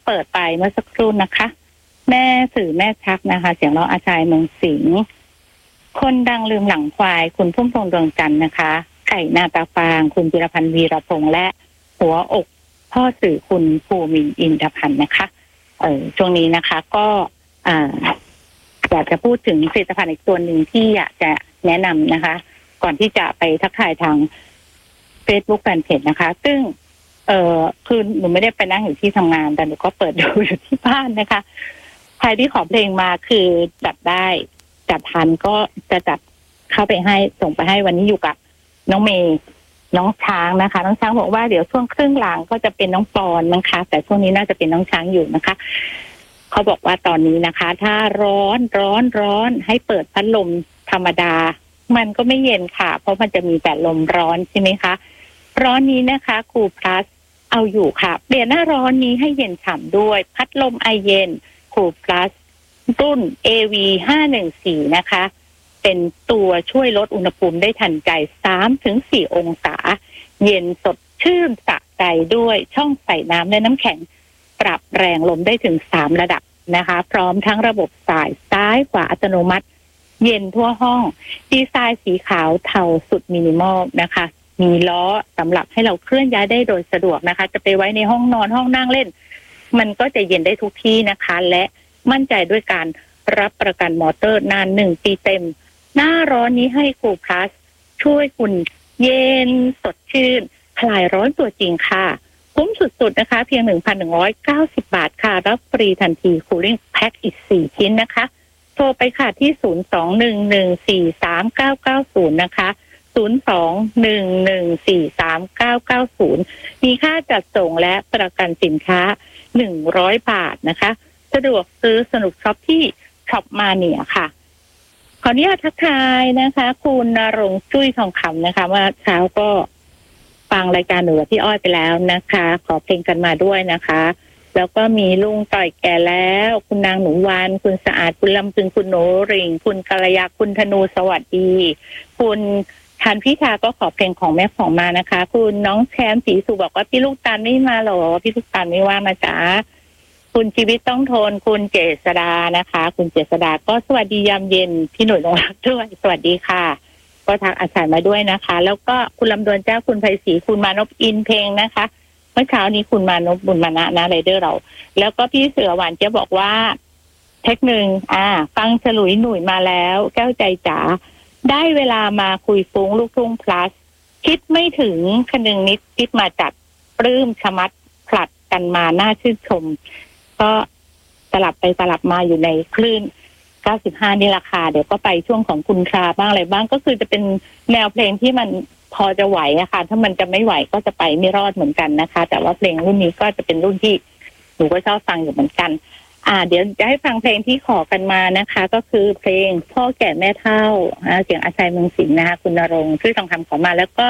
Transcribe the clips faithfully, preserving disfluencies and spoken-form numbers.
เปิดไปเมื่อสักครู่นะคะแม่สื่อแม่ชักนะคะเสียงร้องอาชายเมืองสิงห์คนดังลืมหลังควายคุณพุ่มพวงดวงจันทร์นะคะไก่นาตาฟางคุณจิรพันธ์วีรพงษ์และหัวอกพ่อสื่อคุณภูมินทร์อินทพันธ์นะคะเออช่วงนี้นะคะก็อ่าอยากจะพูดถึงผลิตภัณฑ์อีกตัวหนึ่งที่อยากจะแนะนำนะคะก่อนที่จะไปทักทายทาง Facebook แฟนเพจนะคะซึ่งเออคือหนูไม่ได้ไปนั่งอยู่ที่ทำงานแต่หนูก็เปิดดูอยู่ที่บ้านนะคะใครที่ขอเพลงมาคือจัดได้จัดทันก็จะจัดเข้าไปให้ส่งไปให้วันนี้อยู่กับน้องเมย์น้องช้างนะคะน้องช้างบอกว่าเดี๋ยวช่วงครึ่งหลังก็จะเป็นน้องปอนนะคะแต่ช่วงนี้น่าจะเป็นน้องช้างอยู่นะคะเขาบอกว่าตอนนี้นะคะถ้าร้อนร้อนร้อนให้เปิดพัดลมธรรมดามันก็ไม่เย็นค่ะเพราะมันจะมีแต่ลมร้อนใช่ไหมคะร้อนนี้นะคะคูพลัสเอาอยู่ค่ะเปลี่ยนหน้าร้อนนี้ให้เย็นฉ่ำด้วยพัดลมไอเย็นคูพลัสรุ่น เอ วี ห้าหนึ่งสี่ นะคะเป็นตัวช่วยลดอุณหภูมิได้ทันใจ สามถึงสี่ องศาเย็นสดชื่นสะใจด้วยช่องใส่น้ำและน้ำแข็งปรับแรงลมได้ถึงสามระดับนะคะพร้อมทั้งระบบสายซ้ายขวาอัตโนมัติเย็นทั่วห้องดีไซน์สีขาวเทาสุดมินิมอลนะคะมีล้อสำหรับให้เราเคลื่อนย้ายได้โดยสะดวกนะคะจะไปไว้ในห้องนอนห้องนั่งเล่นมันก็จะเย็นได้ทุกที่นะคะและมั่นใจด้วยการรับประกันมอเตอร์นานหนึ่งปีเต็มหน้าร้อนนี้ให้คูพลัสช่วยคุณเย็นสดชื่นคลายร้อนตัวจริงค่ะคุ้มสุดๆนะคะเพียง หนึ่งพันหนึ่งร้อยเก้าสิบ บาทค่ะรับฟรีทันทีคูลิ่งแพ็คอีกสี่ชิ้นนะคะโทรไปค่ะที่ศูนย์ สอง หนึ่ง หนึ่ง สี่ สาม เก้า เก้า ศูนย์นะคะศูนย์ สอง หนึ่ง หนึ่ง สี่ สาม เก้า เก้า ศูนย์มีค่าจัดส่งและประกันสินค้าหนึ่งร้อยบาทนะคะสะดวกซื้อสนุกช็อปที่ช็อปมาเนียค่ะขออนุญาตทักทายนะคะคุณณรงค์จุ้ยทองคำนะคะว่าเช้าก็ฟังรายการหนูกับพี่อ้อยไปแล้วนะคะขอเพลงกันมาด้วยนะคะแล้วก็มีลุงต่อยแก่แล้วคุณนางหนูวานคุณสะอาดคุณลำพึงคุณโนริงคุณกัลยาคุณธนูสวัสดีคุณทันพิธาก็ขอเพลงของแม่ของมานะคะคุณน้องแชมป์ศรีสุบอกว่าพี่ลูกตาลไม่มาหรอพี่ลูกตาลไม่ว่ามาจ้าคุณชีวิตต้องทนคุณเจษดานะคะคุณเจษดาก็สวัสดียามเย็นพี่หนุ่ยนงรักด้วยสวัสดีค่ะก็ทักอาสามาด้วยนะคะแล้วก็คุณลำดวนเจ้าคุณไพศรีคุณมานพอินเพลงนะคะเมื่อเช้านี้คุณมานพบุญมานะนะไรเดอร์เราแล้วก็พี่เสือหวานจะบอกว่าเทคหนึ่งอ่าฟังฉลุยหนุ่ยมาแล้วแก้วใจจ๋าได้เวลามาคุยฟุ้งลูกทุ่ง plus คิดไม่ถึงคนึงนิดคิดมาจัดปลื้มชะมัดผลัดกันมาน่าชื่นชมก็สลับไปสลับมาอยู่ในคลื่นเก้าสิบห้านี่ราคาเดี๋ยวก็ไปช่วงของคุณคราบ้างอะไรบ้างก็คือจะเป็นแนวเพลงที่มันพอจะไหวอะค่ะถ้ามันจะไม่ไหวก็จะไปไม่รอดเหมือนกันนะคะแต่ว่าเพลงรุ่นนี้ก็จะเป็นรุ่นที่หนูก็ชอบฟังอยู่เหมือนกันอ่าเดี๋ยวจะให้ฟังเพลงที่ขอกันมานะคะก็คือเพลงพ่อแก่แม่เฒ่าเสียงอาชัยเมืองสิงห์นะคะคุณณรงค์ชื่อทองคำขอมาแล้วก็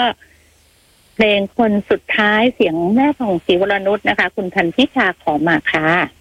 เพลงคนสุดท้ายเสียงแม่ของศรีวรนุชนะคะคุณทันพิชาขอมาค่ะ